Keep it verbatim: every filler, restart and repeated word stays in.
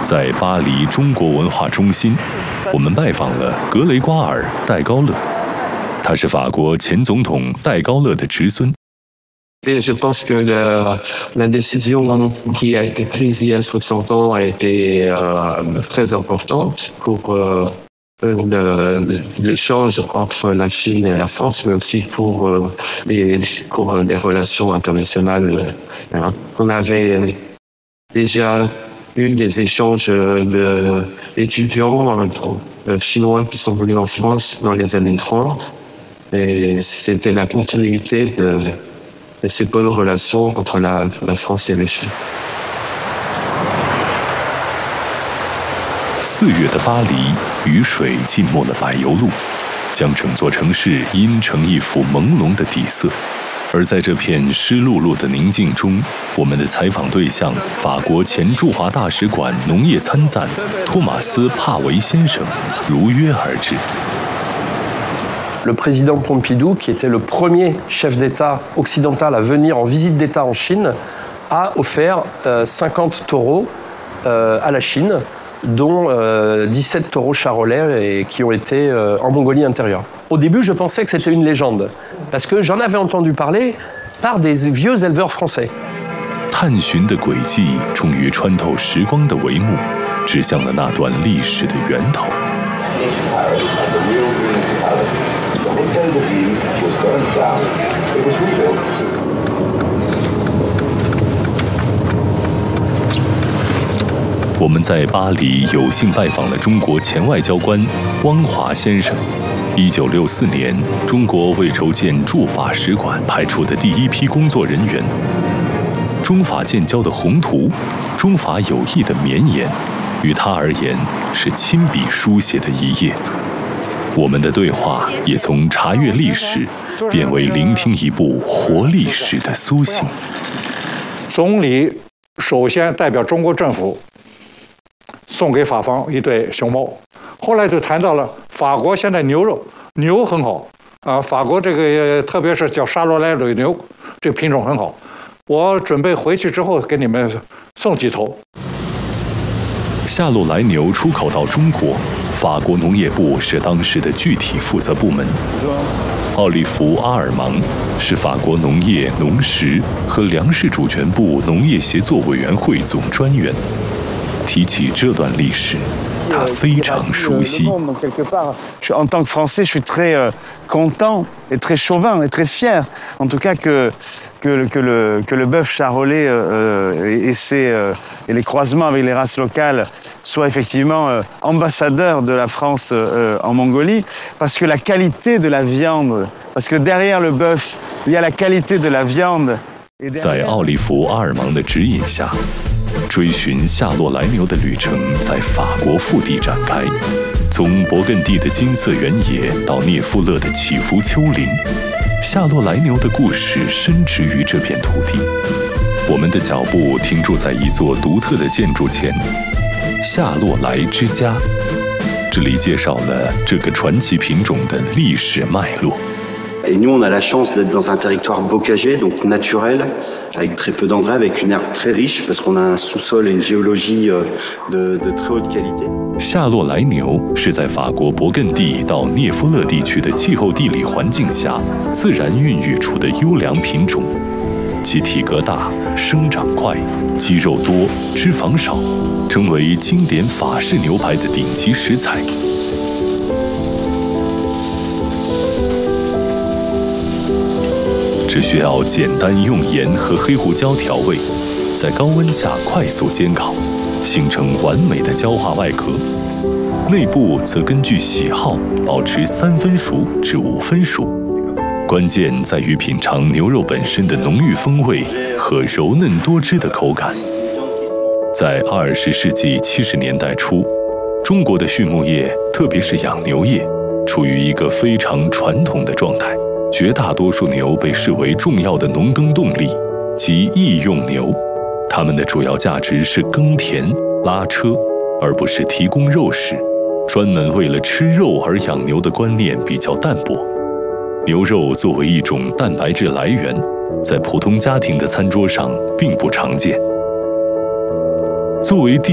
在巴黎中国文化中心，我们拜访了格雷瓜尔·戴高乐，他是法国前总统戴高乐的侄孙。 Et je pense que la, la décision qui a été prise il y a soixante ans a été euh, très importante pour euh, le, l'échange entre la Chine et la France, mais aussi pour, euh, les, pour les relations internationales. Hein. On avait déjà eu des échanges de, d'étudiants euh, chinois qui sont venus en France dans les années trente, et c'était la continuité de ces bonnes relations entre la, la France et la Chine. 四月的巴黎，雨水浸没了柏油路，将整座城市阴成一幅朦胧的底色。而在这片湿漉漉的宁静中，我们的采访对象，法国前驻华大使馆农业参赞托马斯·帕维先生，如约而至。 Le président Pompidou, qui était le premier chef d'État occidental à venir en visite d'État en Chine, a offert euh, cinquante taureaux euh, à la Chine, dont euh, dix-sept taureaux charolais et qui ont été euh, en Mongolie intérieure. Au début, je pensais que c'était une légende, parce que j'en avais entendu parler par des vieux éleveurs français. 探寻的轨迹终于穿透时光的帷幕，指向了那段历史的源头。我们在巴黎有幸拜访了中国前外交官汪华先生。一九六四年，中国为筹建驻法使馆派出的第一批工作人员。中法建交的宏图，中法友谊的绵延，于他而言是亲笔书写的一页。我们的对话也从查阅历史，变为聆听一部活历史的苏醒。 总理首先代表中国政府送给法方一对熊猫，后来就谈到了法国现在牛肉牛很好啊，法国这个特别是叫沙罗莱蕊牛，这个品种很好。我准备回去之后给你们送几头。 夏洛莱牛出口到中国，法国农业部是当时的具体负责部门。奥利弗·阿尔芒是法国农业、农食和粮食主权部农业协作委员会总专员。提起这段历史，他非常熟悉。 En tant que Français, je suis très euh, content et très chauvin et très fier, en tout cas que que, que le que le bœuf charolais euh, et, et, ses, euh, et les croisements avec les races locales soient effectivement euh, ambassadeurs de la France euh, en Mongolie, parce que la qualité de la viande, parce que derrière le bœuf, il y a la qualité de la viande. 在奥利弗·阿尔芒的指引下，追寻夏洛莱牛的旅程在法国腹地展开，从勃艮第的金色原野到涅夫勒的起伏丘陵，夏洛莱牛的故事深植于这片土地。我们的脚步停驻在一座独特的建筑前——夏洛莱之家。这里介绍了这个传奇品种的历史脉络。 Et nous, on a la chance d'être dans un territoire bocager, donc naturel, avec très peu d'engrais, avec une herbe très riche, parce qu'on a un sous-sol et une géologie de, de très haute qualité. 夏洛莱牛是在法国勃艮第到涅夫勒地区的气候地理环境下自然孕育出的优良品种，其体格大、生长快、肌肉多、脂肪少，成为经典法式牛排的顶级食材。只需要简单用盐和黑胡椒调味，在高温下快速煎烤，形成完美的焦化外壳。内部则根据喜好保持三分熟至五分熟。关键在于品尝牛肉本身的浓郁风味和柔嫩多汁的口感。在二十世纪七十年代初，中国的畜牧业，特别是养牛业，处于一个非常传统的状态。绝大多数牛被视为重要的农耕动力，即役用牛。它们的主要价值是耕田、拉车，而不是提供肉食。专门为了吃肉而养牛的观念比较淡薄。牛肉作为一种蛋白质来源，在普通家庭的餐桌上并不常见。作为第